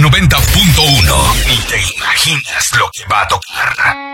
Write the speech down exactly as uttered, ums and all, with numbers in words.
noventa punto uno. Ni te imaginas lo que va a tocar.